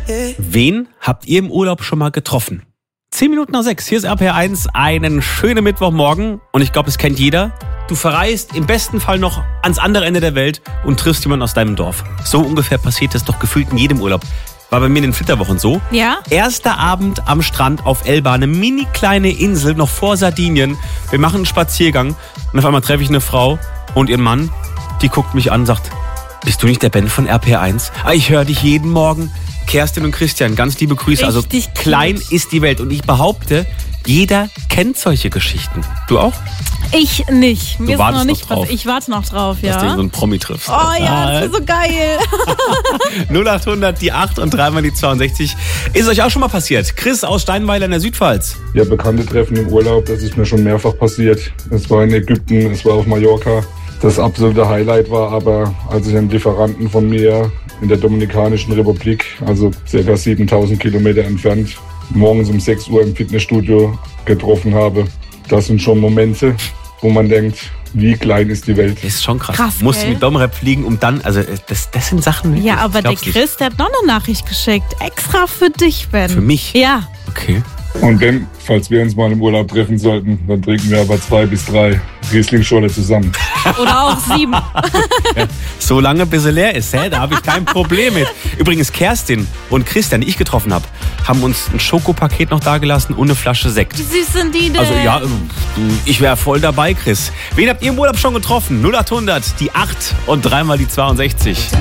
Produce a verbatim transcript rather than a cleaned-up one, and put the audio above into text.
Wen habt ihr im Urlaub schon mal getroffen? Zehn Minuten nach sechs, hier ist R P R eins, einen schönen Mittwochmorgen und ich glaube, es kennt jeder. Du verreist im besten Fall noch ans andere Ende der Welt und triffst jemanden aus deinem Dorf. So ungefähr passiert das doch gefühlt in jedem Urlaub. War bei mir in den Flitterwochen so. Ja? Erster Abend am Strand auf Elba, eine mini kleine Insel, noch vor Sardinien. Wir machen einen Spaziergang und auf einmal treffe ich eine Frau und ihren Mann, die guckt mich an und sagt, bist du nicht der Ben von R P R eins? Ah, ich höre dich jeden Morgen. Kerstin und Christian, ganz liebe Grüße. Also Richtig klein cute. ist die Welt und ich behaupte, jeder kennt solche Geschichten. Du auch? Ich nicht. Mir ist wartest noch nicht noch drauf. was. Ich warte noch drauf, ja. Dass du so einen Promi triffst. Oh ja, das ist so geil. null acht hundert, die acht und dreimal die zweiundsechzig. Ist euch auch schon mal passiert? Chris aus Steinweiler in der Südpfalz. Ja, Bekannte treffen im Urlaub, das ist mir schon mehrfach passiert. Es war in Ägypten, es war auf Mallorca. Das absolute Highlight war aber, als ich einen Lieferanten von mir in der Dominikanischen Republik, also ca. siebentausend Kilometer entfernt, morgens um sechs Uhr im Fitnessstudio getroffen habe. Das sind schon Momente, wo man denkt, wie klein ist die Welt. Das ist schon krass. Krass, Musst gell? mit Domrep fliegen, um dann, also das, das sind Sachen. Ja, ich aber der glaub's nicht. Chris, der hat noch eine Nachricht geschickt. Extra für dich, Ben. Für mich? Ja. Okay. Und wenn, falls wir uns mal im Urlaub treffen sollten, dann trinken wir aber zwei bis drei Riesling-Schorle zusammen. Oder auch sieben. So lange, bis er leer ist, hä? Da habe ich kein Problem mit. Übrigens, Kerstin und Christian, die ich getroffen habe, haben uns ein Schokopaket noch dagelassen und eine Flasche Sekt. Wie süß sind die denn? Also ja, ich wäre voll dabei, Chris. Wen habt ihr im Urlaub schon getroffen? null acht hundert, die acht und dreimal die zweiundsechzig.